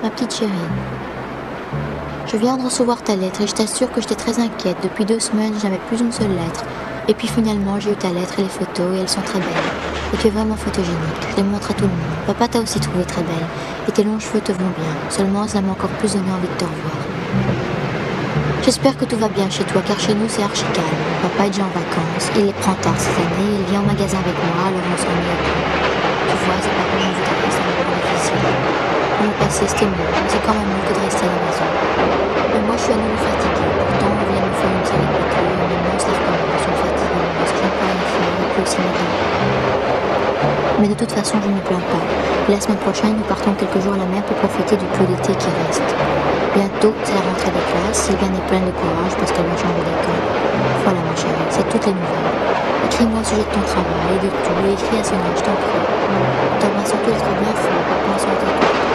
Ma petite chérie, je viens de recevoir ta lettre et je t'assure que j'étais très inquiète. Depuis 2 semaines, je n'avais plus une seule lettre. Et puis finalement, j'ai eu ta lettre et les photos et elles sont très belles. Et tu es vraiment photogénique. Je les montre à tout le monde. Papa t'a aussi trouvé très belle. Et tes longs cheveux te vont bien. Seulement, ça m'a encore plus donné envie de te revoir. J'espère que tout va bien chez toi, car chez nous, c'est archi calme. Papa est déjà en vacances. Il les prend tard cette année. Il vient au magasin avec moi, alors on s'ennuie un peu. Tu vois, c'est pas comme je voudrais, c'est un moment difficile. Pour le passé, c'était mieux, mais c'est quand même mieux que de rester à la maison. Mais moi, je suis à nouveau fatiguée. Pourtant, on vient de me faire une série de piqûres, et maintenant, ça recommence. Je suis fatiguée parce que je n'ai pas rien faire, et puis aussi mes dents. Mais de toute façon, je ne me plains pas. Et la semaine prochaine, nous partons quelques jours à la mer pour profiter du peu d'été qui reste. Bientôt, c'est la rentrée des classes. Sylviane est pleine de courage parce qu'elle va changer d'école. Voilà, ma chérie, c'est toutes les nouvelles. Écris-moi au sujet de ton travail, de tout, et écris à Sonia, je t'en prie. T'embrasse surtout d'être bien fort, papa en